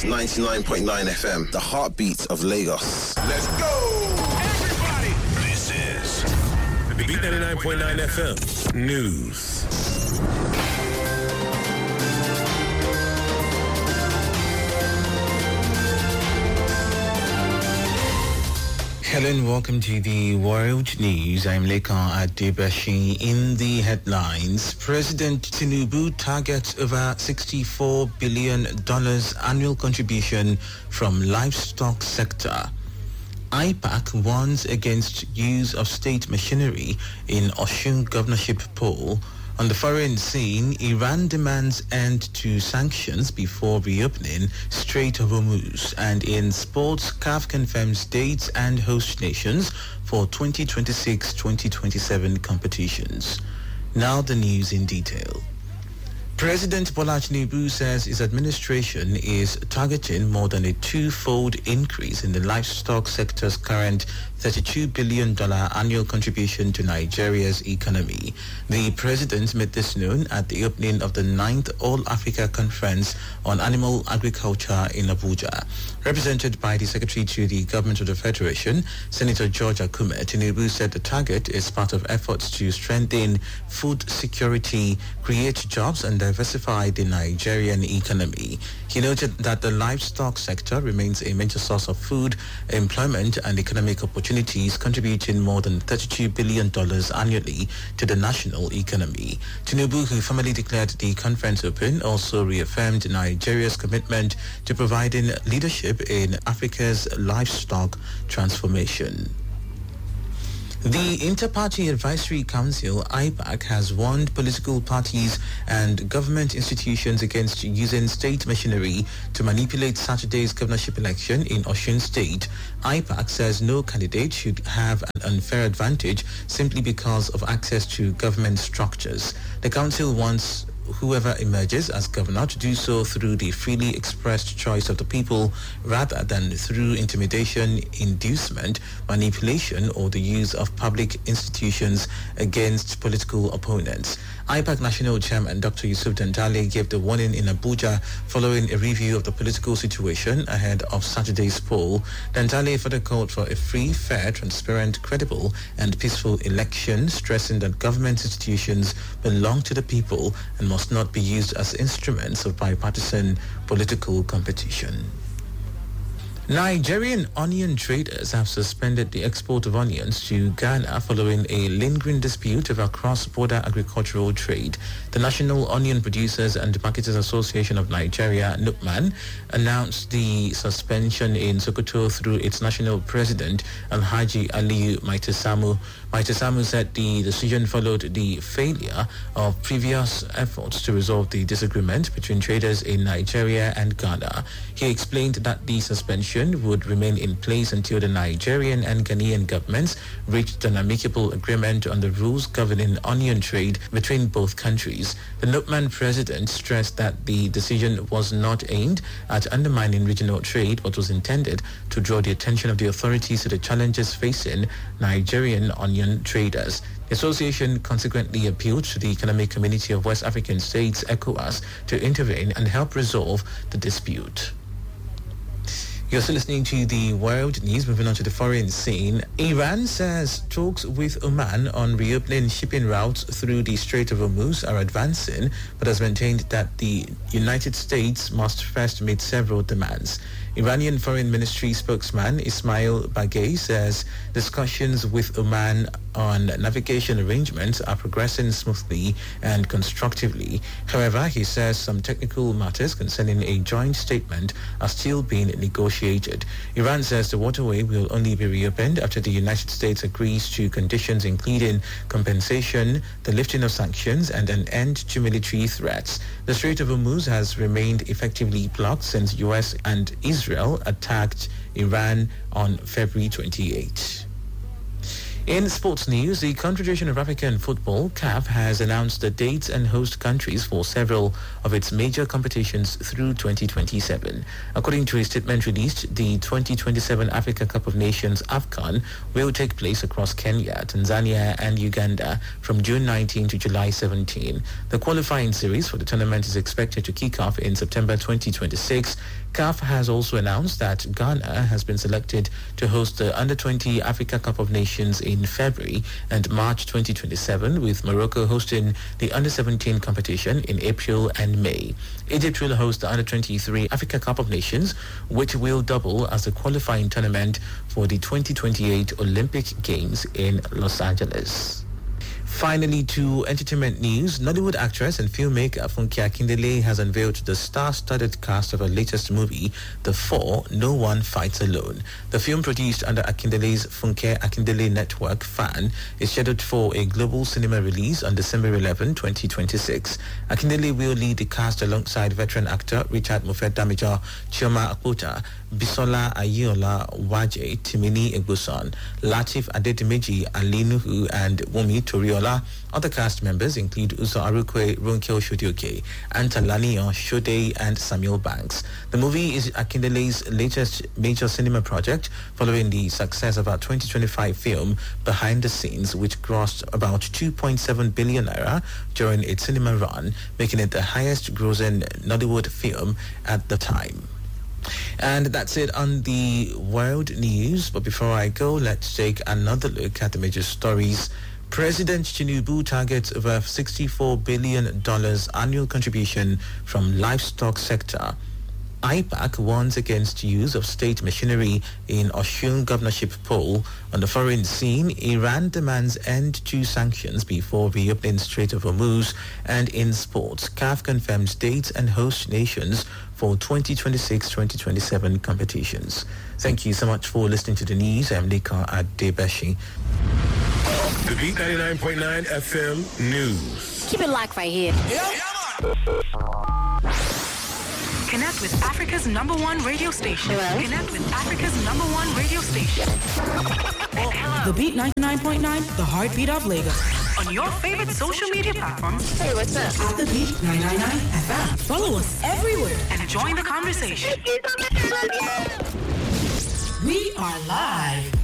Lagos 99.9 FM, the heartbeat of Lagos. Let's go! Everybody! This is the Beat 99.9 FM News. Hello and welcome to the World News. I'm Lekan Adebashi. In the headlines, President Tinubu targets over $64 billion annual contribution from livestock sector. IPAC warns against use of state machinery in Osun governorship poll. On the foreign scene, Iran demands end to sanctions before reopening Strait of Hormuz. And in sports, CAF confirms dates and host nations for 2026-2027 competitions. Now the news in detail. President Bola Tinubu says his administration is targeting more than a twofold increase in the livestock sector's current $32 billion annual contribution to Nigeria's economy. The president made this known at the opening of the 9th All-Africa Conference on Animal Agriculture in Abuja. Represented by the Secretary to the Government of the Federation, Senator George Akume, Tinubu said the target is part of efforts to strengthen food security, create jobs and diversify the Nigerian economy. He noted that the livestock sector remains a major source of food, employment and economic opportunities, contributing more than $32 billion annually to the national economy. Tinubu, who formally declared the conference open, also reaffirmed Nigeria's commitment to providing leadership in Africa's livestock transformation. The Inter-Party Advisory Council, IPAC, has warned political parties and government institutions against using state machinery to manipulate Saturday's governorship election in Osun State. IPAC says no candidate should have an unfair advantage simply because of access to government structures. The council wants whoever emerges as governor to do so through the freely expressed choice of the people rather than through intimidation, inducement, manipulation or the use of public institutions against political opponents. IPAC National Chairman Dr. Yusuf Dantale gave the warning in Abuja following a review of the political situation ahead of Saturday's poll. Dantale further called for a free, fair, transparent, credible and peaceful election, stressing that government institutions belong to the people and must not be used as instruments of bipartisan political competition. Nigerian onion traders have suspended the export of onions to Ghana following a lingering dispute over cross-border agricultural trade. The National Onion Producers and Marketers Association of Nigeria, NUPMAN, announced the suspension in Sokoto through its national president, Alhaji Aliyu Maitasamu. Maitasamu said the decision followed the failure of previous efforts to resolve the disagreement between traders in Nigeria and Ghana. He explained that the suspension would remain in place until the Nigerian and Ghanaian governments reached an amicable agreement on the rules governing onion trade between both countries. The NUPMAN president stressed that the decision was not aimed at undermining regional trade but was intended to draw the attention of the authorities to the challenges facing Nigerian onion traders. The association consequently appealed to the Economic Community of West African States, ECOWAS, to intervene and help resolve the dispute. You're still listening to the World News. Moving on to the foreign scene. Iran says talks with Oman on reopening shipping routes through the Strait of Hormuz are advancing, but has maintained that the United States must first meet several demands. Iranian Foreign Ministry spokesman Ismail Baghei says discussions with Oman on navigation arrangements are progressing smoothly and constructively. However, he says some technical matters concerning a joint statement are still being negotiated. Iran says the waterway will only be reopened after the United States agrees to conditions including compensation, the lifting of sanctions, and an end to military threats. The Strait of Hormuz has remained effectively blocked since U.S. and Israel attacked Iran on February 28. In sports news, the Confederation of African Football, CAF, has announced the dates and host countries for several of its major competitions through 2027. According to a statement released, the 2027 Africa Cup of Nations AFCON will take place across Kenya, Tanzania and Uganda from June 19 to July 17. The qualifying series for the tournament is expected to kick off in September 2026. CAF has also announced that Ghana has been selected to host the Under-20 Africa Cup of Nations in February and March 2027, with Morocco hosting the Under-17 competition in April and May. Egypt will host the Under-23 Africa Cup of Nations, which will double as the qualifying tournament for the 2028 Olympic Games in Los Angeles. Finally, to entertainment news, Nollywood actress and filmmaker Funke Akindele has unveiled the star-studded cast of her latest movie, The Four, No One Fights Alone. The film, produced under Akindele's Funke Akindele Network, FAN, is scheduled for a global cinema release on December 11, 2026. Akindele will lead the cast alongside veteran actor Richard Mofe-Damijo, Chioma Akpota, Bisola Ayeola Waje, Timini Egbuson, Latif Adedimeji Alinuhu, and Wumi Toriola. Other cast members include Uzo Arukwe, Ronke Oshodioke, Anta Lanion, Shode, and Samuel Banks. The movie is Akindele's latest major cinema project, following the success of our 2025 film Behind the Scenes, which grossed about 2.7 billion naira during its cinema run, making it the highest grossing Nollywood film at the time. And that's it on the world news. But before I go, let's take another look at the major stories. President Tinubu targets over $64 billion annual contribution from livestock sector. IPAC warns against use of state machinery in Osun governorship poll. On the foreign scene, Iran demands end to sanctions before reopening Strait of Hormuz. And in sports, CAF confirms dates and host nations for 2026-2027 competitions. Thank you so much for listening to the news. I'm Lika Adebeshi. The Beat 99.9 FM News. Keep it locked right here. Connect with Africa's #1 radio station. Hello? Connect with Africa's #1 radio station. Hello. The Beat 99.9, the heartbeat of Lagos. On your favorite social media platforms. Hey, what's up? At The Beat 99.9 FM. Follow us everywhere and join the conversation. We are live.